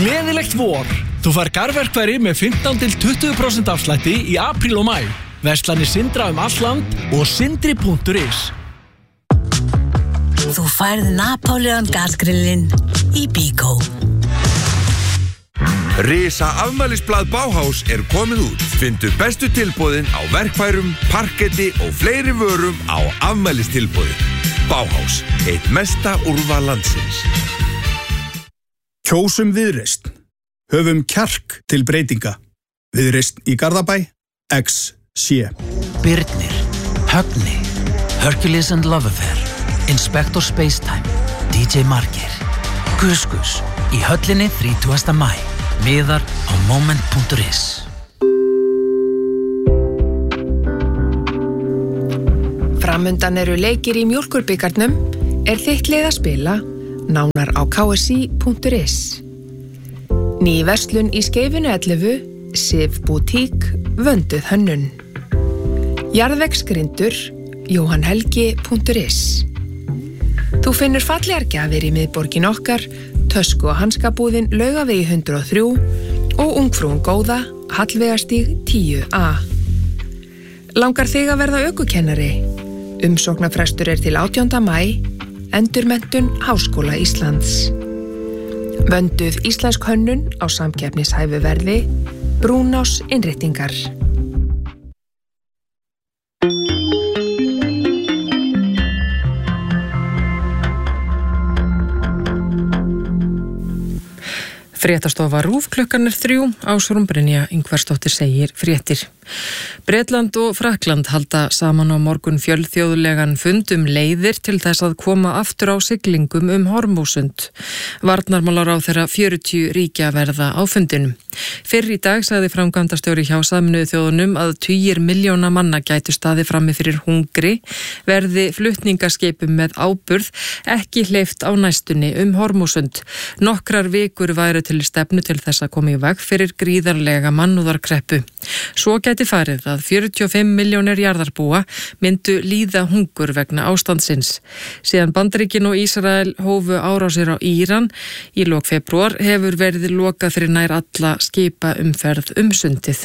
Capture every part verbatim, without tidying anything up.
Gleðilegt vor! Þú fær garðverkfæri með fimmtán til tuttugu prósent afslætti í apríl og maí. Verslanir Sindra um allt land og sindri punktur is. Þú færð Napoleon gasgrillin í Bíkó. Risa afmælisblað Bauhaus er komið út. Findu bestu tilboðin á verkfærum, parketti og fleiri vörum á afmælistilboði. Bauhaus, eitt mesta úrval landsins. Kjósum Viðreisn. Höfum kjark til breytinga. Viðreisn í Garðabæ, X C. Birnir, Högni, Hercules and Love Affair, Inspector Spacetime, D J Margir, Gus-Gus í höllinni þrítugasta maí. Miðar á moment punktur is. Framundan eru leikir í mjólkurbikarnum, er þitt lið að spila, nánar á k s i punktur is. Ný verslun í Skeifinu ellefu, Sif Boutique, vönduð hönnun. Jarðvegsgrindur, jóhann helgi punktur is. Þú finnur fallegar gjafir í miðborgin okkar, tösku- og hanskabúðin Laugavegi hundrað og þrjú og ungfrúin góða, Hallveigarstíg tíu A. Langar þig að verða ökukennari? Umsóknarfrestur er til átjánda maí, endurmenntun Háskóla Íslands. Vönduð íslensk hönnun á samkeppnishæfu verði, Brúnás innréttingar. Fréttastofa RÚV klukkan er þrjú, Ásrún Brynja Ingvarsdóttir segir fréttir. Bretland og Frakkland halda saman á morgun fjölþjóðlegan fund um leiðir til þess að koma aftur á siglingum um Hormúsund. Varnarmálaráðherra fjörutíu ríkja verða á fundinum. Fyrr í dag sagði framkvæmdastjóri hjá Sameinuðu þjóðunum að tugir milljóna manna gætu staði frammi fyrir hungri, verði flutningaskipum með áburð ekki hleypt á næstunni um Hormúsund. Nokkrar vikur væru til stefnu til þess að koma í veg fyrir gríðarlega mannúðarkreppu. Svo gæti farið að fjörutíu og fimm milljónir jarðarbúa myndu líða hungur vegna ástandsins. Síðan Bandaríkin og Ísrael hófu árásir á Íran í lok febrúar hefur verið lokað fyrir nær alla skipa umferð um sundið.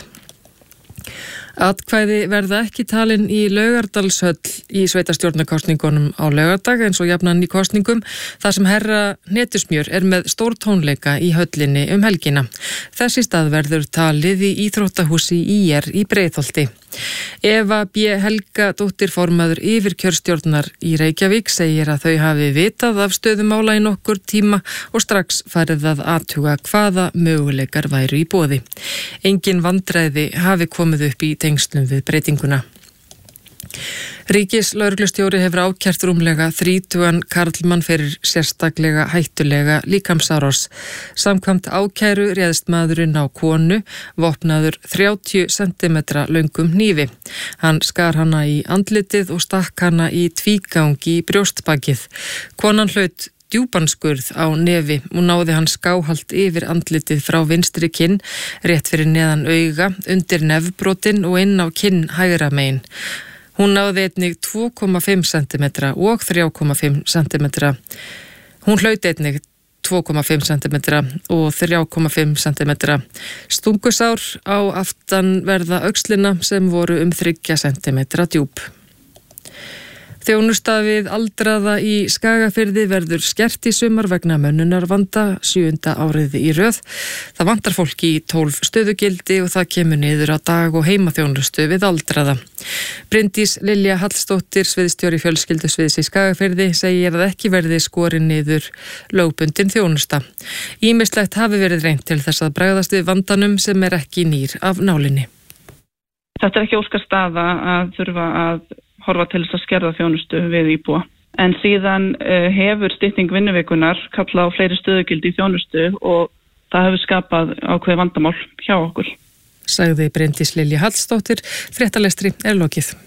Atkvæði verða ekki talin í Laugardalshöll í sveitarstjórnarkosningunum á laugardag eins og jafnan í kosningum þar sem herra Hnetusmjör er með stór tónleika í höllinni um helgina. Þess í stað verður talið í íþróttahúsi í er í Breiðholti. Eva B. Helgadóttir formaður yfirkjörstjórnar í Reykjavík segir að þau hafi vitað af stöðumála í nokkur tíma og strax farið að athuga hvaða möguleikar væru í boði. Engin vandræði hafi komið upp í tengslum við breytinguna. Ríkislögreglustjóri hefur ákært rúmlega þrítugan karlmann fyrir sérstaklega hættulega líkamsárás. Samkvæmt ákæru réðst maðurinn á konu, vopnaður þrjátíu sentimetra löngum hnífi. Hann skar hana í andlitið og stakk hana í tvígangi í brjóstbakið. Konan hlaut djúpan skurð á nefi og náði hann skáhalt yfir andlitið frá vinstri kinn, rétt fyrir neðan auga, undir nefbrotin og inn á kinn hægra megin. Hún náði einnig tvö komma fimm sentimetra og þrjú komma fimm sentimetra. Hún hlaut einnig tvö komma fimm sentimetra og þrjú komma fimm sentimetra. Stungusár á aftanverða öxlina sem voru um þriggja sentimetra djúp. Þjónusta við aldraða í Skagafirði verður skert í sumar vegna mönnunarvanda sjöunda árið í röð. Það vantar fólk í tólf stöðugildi og það kemur niður á dag- og heimaþjónustu við aldraða. Bryndís Lilja Hallsdóttir, sviðstjóri fjölskyldusviðs í Skagafirði, segir að ekki verði skorin niður lögbundin þjónusta. Ýmislegt hafi verið reynt til þess að bregðast við vandanum sem er ekki nýr af nálinni. Þetta er ekki óskar staða að þurfa að horfa til þess að skerða þjónustu við íbúa. En síðan uh, hefur stytting vinnuvikunar kallað á fleiri stöðugildi í þjónustu og það hefur skapað ákveðið vandamál hjá okkur. Sagði Bryndís Lilja Hallsdóttir, fréttalestri er lokið.